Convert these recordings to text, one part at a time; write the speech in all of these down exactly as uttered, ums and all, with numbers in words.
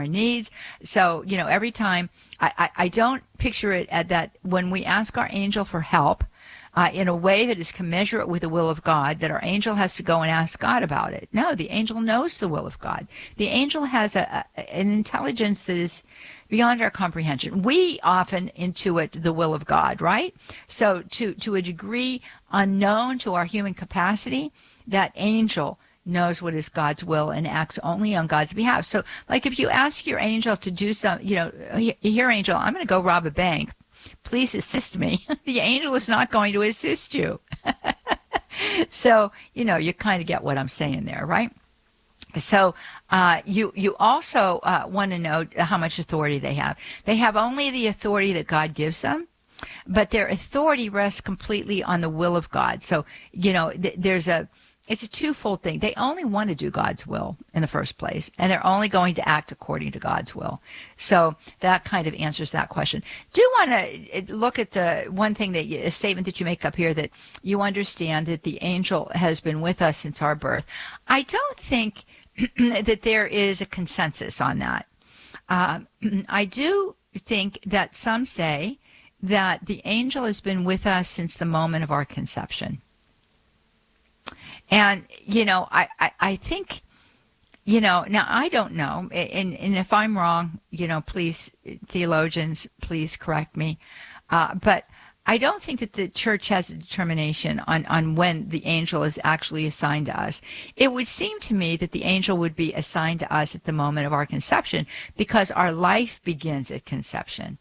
our needs. So, you know, every time I, I, I don't picture it at that when we ask our angel for help uh, in a way that is commensurate with the will of God, that our angel has to go and ask God about it. No, the angel knows the will of God. The angel has a, a, an intelligence that is beyond our comprehension. We often intuit the will of God, right? So to, to a degree unknown to our human capacity, that angel knows what is God's will and acts only on God's behalf. So like if you ask your angel to do some, you know, here, angel, I'm going to go rob a bank. Please assist me. The angel is not going to assist you. So, you know, you kind of get what I'm saying there, right? So uh, you you also uh, want to know how much authority they have. They have only the authority that God gives them, but their authority rests completely on the will of God. So, you know, th- there's a it's a twofold thing. They only want to do God's will in the first place, and they're only going to act according to God's will. So that kind of answers that question. Do want to look at the one thing that you, a statement that you make up here, that you understand that the angel has been with us since our birth. I don't think that there is a consensus on that. Um, I do think that some say that the angel has been with us since the moment of our conception. And, you know, I, I, I think, you know, now I don't know, and, and if I'm wrong, you know, please, theologians, please correct me. Uh, but I don't think that the church has a determination on, on when the angel is actually assigned to us. It would seem to me that the angel would be assigned to us at the moment of our conception, because our life begins at conception.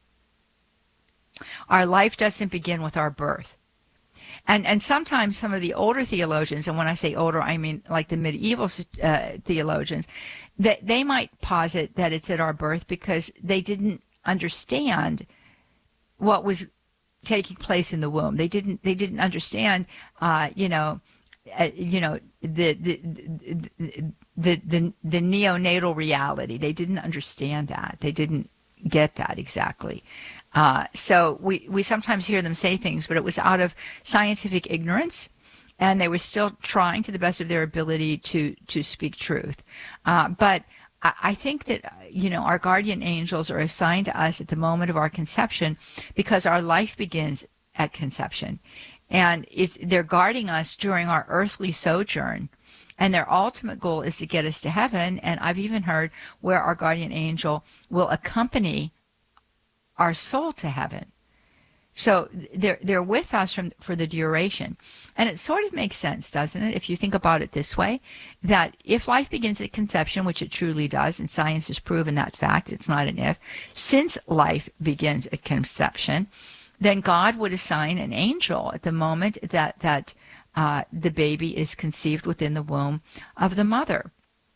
Our life doesn't begin with our birth. And and sometimes some of the older theologians, and when I say older, I mean like the medieval uh, theologians, that they might posit that it's at our birth because they didn't understand what was taking place in the womb. They didn't they didn't understand, uh, you know, uh, you know the the, the the the the neonatal reality. They didn't understand that. They didn't get that exactly. Uh, so we, we sometimes hear them say things, but it was out of scientific ignorance, and they were still trying to the best of their ability to, to speak truth. Uh, but I, I think that, you know, our guardian angels are assigned to us at the moment of our conception because our life begins at conception. And it's, they're guarding us during our earthly sojourn. And their ultimate goal is to get us to heaven. And I've even heard where our guardian angel will accompany our soul to heaven. So they're they're with us from for the duration. And it sort of makes sense, doesn't it, if you think about it this way, that if life begins at conception, which it truly does, and science has proven that fact, it's not an if, since life begins at conception, then God would assign an angel at the moment that, that uh, the baby is conceived within the womb of the mother.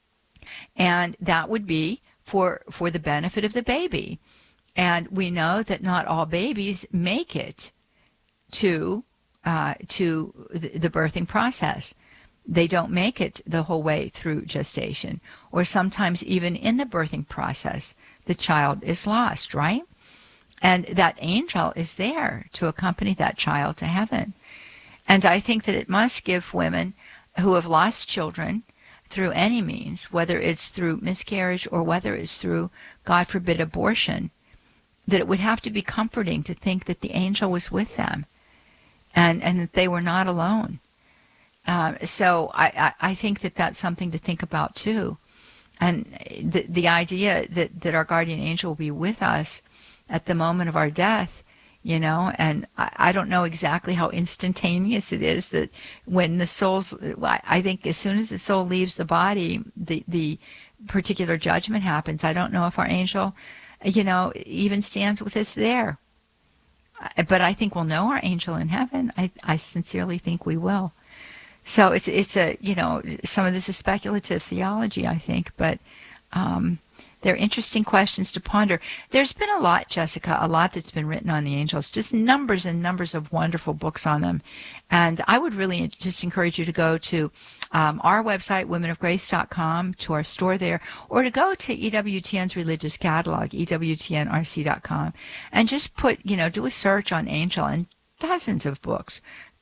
And that would be for for the benefit of the baby. And we know that not all babies make it to uh, to the, the birthing process. They don't make it the whole way through gestation, or sometimes even in the birthing process, the child is lost, right? And that angel is there to accompany that child to heaven. And I think that it must give women who have lost children through any means, whether it's through miscarriage or whether it's through, God forbid, abortion, that it would have to be comforting to think that the angel was with them and, and that they were not alone. Uh, so I, I, I think that that's something to think about too. And the, the idea that, that our guardian angel will be with us at the moment of our death, you know, and I, I don't know exactly how instantaneous it is that when the soul's, I think as soon as the soul leaves the body, the, the particular judgment happens. I don't know if our angel, you know, even stands with us there. But I think we'll know our angel in heaven. I, I sincerely think we will. So it's, it's a, you know, some of this is speculative theology, I think, but um, they're interesting questions to ponder. There's been a lot, Jessica, a lot that's been written on the angels, just numbers and numbers of wonderful books on them. And I would really just encourage you to go to um, our website, women of grace dot com, to our store there, or to go to E W T N's religious catalog, E W T N R C dot com, and just put, you know, do a search on angel, and dozens of books,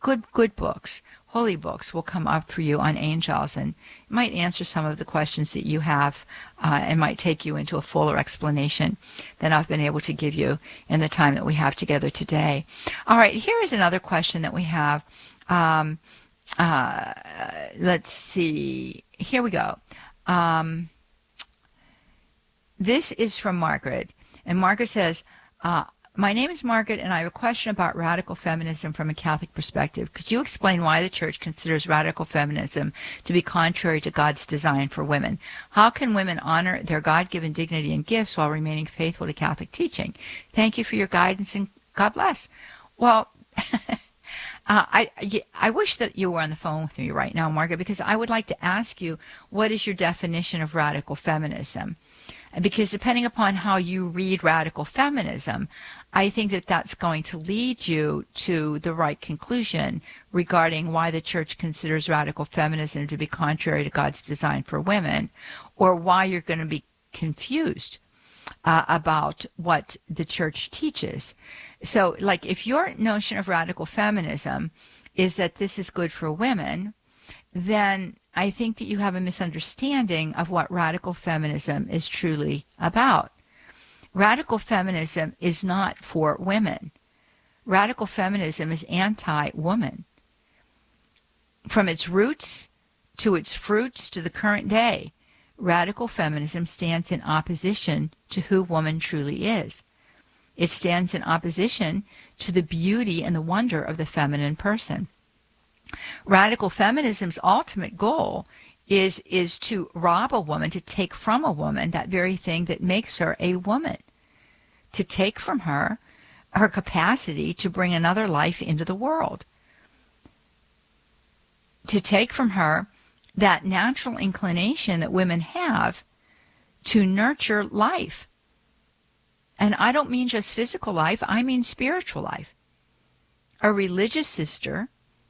good, good books, holy books will come up for you on angels, and it might answer some of the questions that you have uh, and might take you into a fuller explanation than I've been able to give you in the time that we have together today. All right, here is another question that we have. Um, uh, let's see. Here we go. Um, this is from Margaret, and Margaret says, uh, my name is Margaret, and I have a question about radical feminism from a Catholic perspective. Could you explain why the Church considers radical feminism to be contrary to God's design for women? How can women honor their God-given dignity and gifts while remaining faithful to Catholic teaching? Thank you for your guidance, and God bless. Well, uh, I, I wish that you were on the phone with me right now, Margaret, because I would like to ask you, what is your definition of radical feminism? Because depending upon how you read radical feminism, I think that that's going to lead you to the right conclusion regarding why the Church considers radical feminism to be contrary to God's design for women, or why you're going to be confused uh, about what the Church teaches. So, like, if your notion of radical feminism is that this is good for women, then I think that you have a misunderstanding of what radical feminism is truly about. Radical feminism is not for women. Radical feminism is anti-woman. From its roots to its fruits to the current day, radical feminism stands in opposition to who woman truly is. It stands in opposition to the beauty and the wonder of the feminine person. Radical feminism's ultimate goal is is to rob a woman, to take from a woman that very thing that makes her a woman, to take from her her capacity to bring another life into the world, to take from her that natural inclination that women have to nurture life. And I don't mean just physical life, I mean spiritual life. A religious sister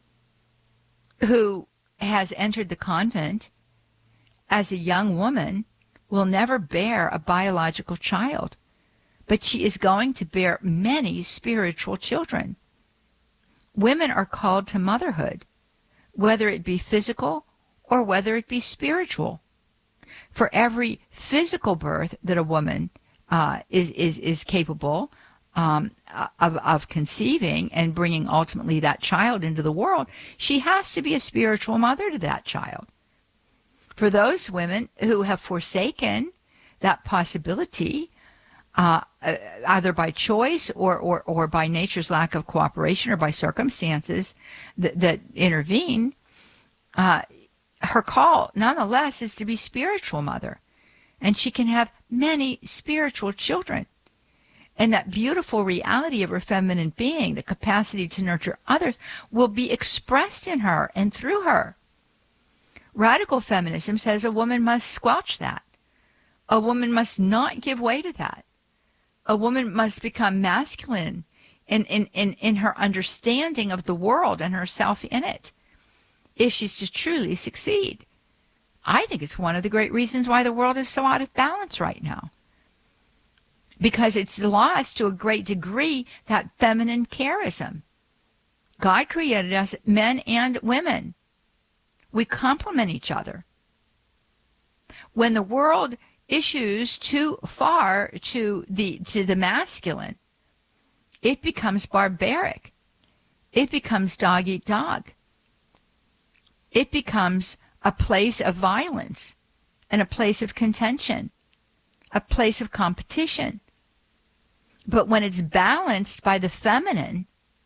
who has entered the convent as a young woman will never bear a biological child, but she is going to bear many spiritual children. Women are called to motherhood, whether it be physical or whether it be spiritual. For every physical birth that a woman uh, is, is, is capable Um, of, of conceiving and bringing ultimately that child into the world, she has to be a spiritual mother to that child. For those women who have forsaken that possibility, uh, either by choice or, or, or by nature's lack of cooperation or by circumstances that, that intervene, uh, her call nonetheless is to be spiritual mother. And she can have many spiritual children. And that beautiful reality of her feminine being, the capacity to nurture others, will be expressed in her and through her. Radical feminism says a woman must squelch that. A woman must not give way to that. A woman must become masculine in, in, in, in her understanding of the world and herself in it if she's to truly succeed. I think it's one of the great reasons why the world is so out of balance right now, because it's lost to a great degree that feminine charism. God created us, men and women. We complement each other. When the world issues too far to the to the masculine, it becomes barbaric. It becomes dog eat dog. It becomes a place of violence and a place of contention, a place of competition. But when it's balanced by the feminine,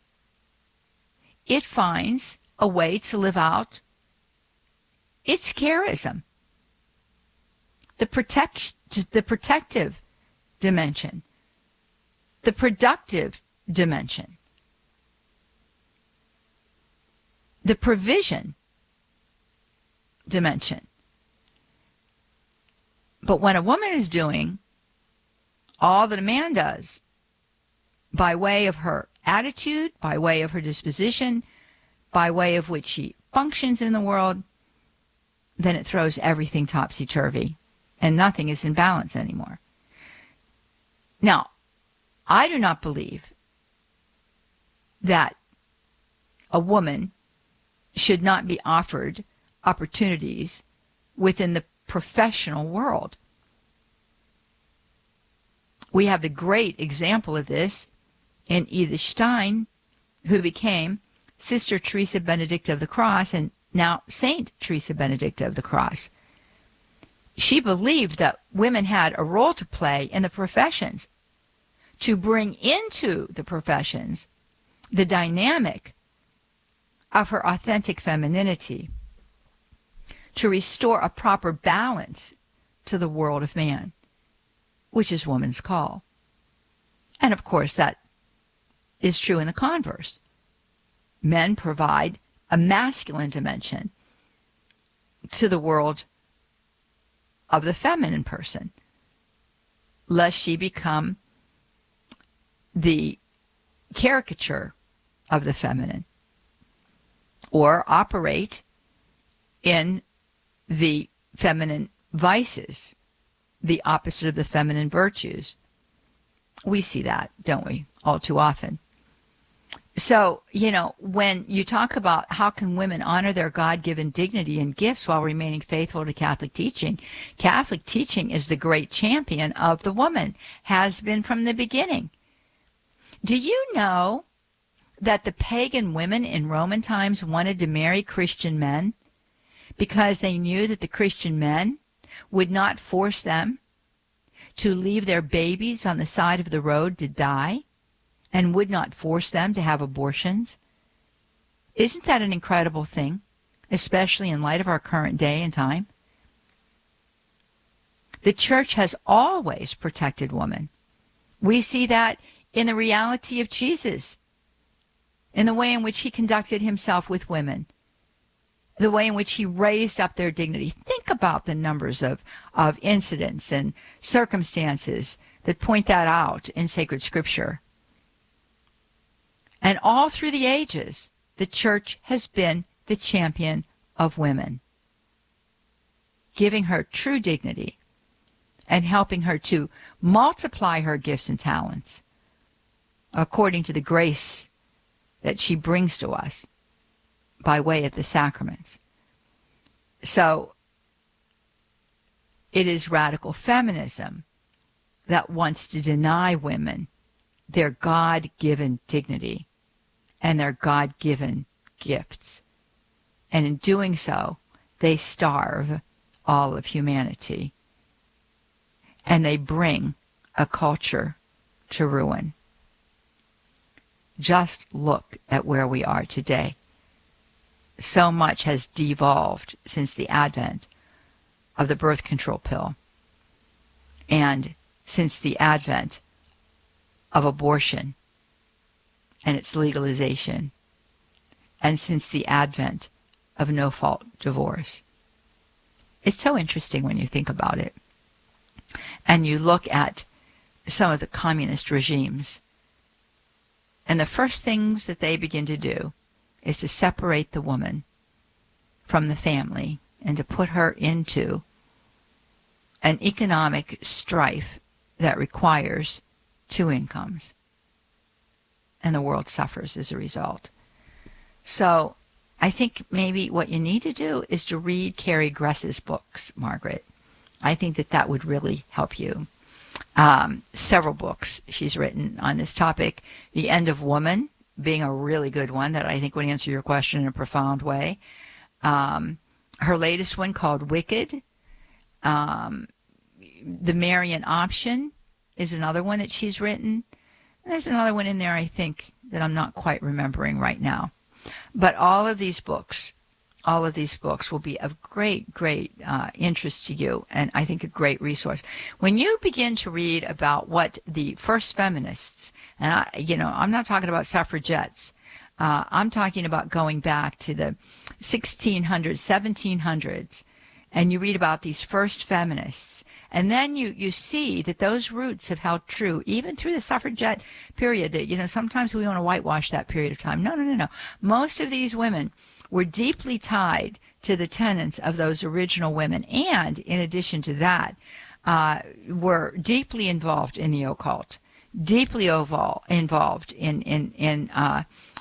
it finds a way to live out its charism. The protect, the protective dimension, the productive dimension, the provision dimension. But when a woman is doing all that a man does, by way of her attitude, by way of her disposition, by way of which she functions in the world, then it throws everything topsy-turvy, and nothing is in balance anymore. Now, I do not believe that a woman should not be offered opportunities within the professional world. We have the great example of this in Edith Stein, who became Sister Teresa Benedicta of the Cross and now Saint Teresa Benedicta of the Cross. She believed that women had a role to play in the professions, to bring into the professions the dynamic of her authentic femininity, to restore a proper balance to the world of man, which is woman's call. And of course, that is true in the converse. Men provide a masculine dimension to the world of the feminine person, lest she become the caricature of the feminine or operate in the feminine vices, the opposite of the feminine virtues. We see that, don't we, all too often. So, you know, when you talk about how can women honor their God-given dignity and gifts while remaining faithful to Catholic teaching, Catholic teaching is the great champion of the woman, has been from the beginning. Do you know that the pagan women in Roman times wanted to marry Christian men because they knew that the Christian men would not force them to leave their babies on the side of the road to die, and would not force them to have abortions? Isn't that an incredible thing, especially in light of our current day and time? The church has always protected women. We see that in the reality of Jesus, in the way in which he conducted himself with women, the way in which he raised up their dignity. Think about the numbers of, of incidents and circumstances that point that out in sacred scripture. And all through the ages, the church has been the champion of women, giving her true dignity and helping her to multiply her gifts and talents according to the grace that she brings to us by way of the sacraments. So it is radical feminism that wants to deny women their God-given dignity and their God-given gifts. And in doing so, they starve all of humanity. And they bring a culture to ruin. Just look at where we are today. So much has devolved since the advent of the birth control pill and since the advent of abortion and its legalization, and since the advent of no-fault divorce. It's so interesting when you think about it. And you look at some of the communist regimes, and the first things that they begin to do is to separate the woman from the family and to put her into an economic strife that requires two incomes. And the world suffers as a result. So I think maybe what you need to do is to read Carrie Gress's books, Margaret. I think that that would really help you. Um, several books she's written on this topic. The End of Woman being a really good one that I think would answer your question in a profound way. Um, her latest one called Wicked. Um, the Marian Option is another one that she's written. And there's another one in there, I think, that I'm not quite remembering right now. But all of these books, all of these books will be of great, great uh, interest to you, and I think a great resource. When you begin to read about what the first feminists, and I, you know, I'm not talking about suffragettes, uh, I'm talking about going back to the sixteen hundreds, seventeen hundreds, and you read about these first feminists, and then you, you see that those roots have held true even through the suffragette period. That, you know, sometimes we want to whitewash that period of time. No, no, no, no. Most of these women were deeply tied to the tenets of those original women, and in addition to that, uh, were deeply involved in the occult, deeply ovol- involved in in in uh,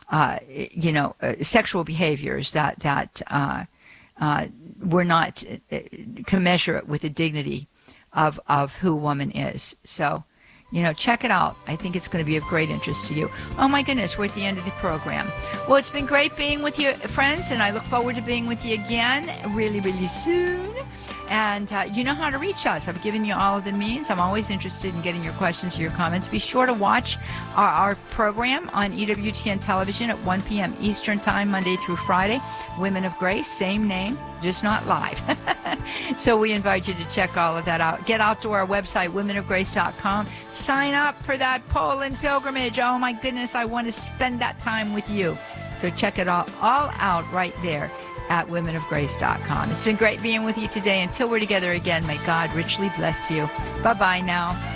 uh, you know, uh, sexual behaviors that that uh, uh, were not uh, commensurate with the dignity of of who a woman is. So, you know, check it out. I think it's going to be of great interest to you. Oh my goodness, we're at the end of the program. Well, it's been great being with you, friends, and I look forward to being with you again really, really soon. And uh, you know how to reach us. I've given you all of the means. I'm always interested in getting your questions or your comments. Be sure to watch our, our program on E W T N television at one p.m. Eastern Time, Monday through Friday. Women of Grace, same name, just not live. So we invite you to check all of that out. Get out to our website, women of grace dot com. Sign up for that Poland pilgrimage. Oh my goodness, I want to spend that time with you. So check it all, all out right there at women of grace dot com. It's been great being with you today. Until we're together again, may God richly bless you. Bye-bye now.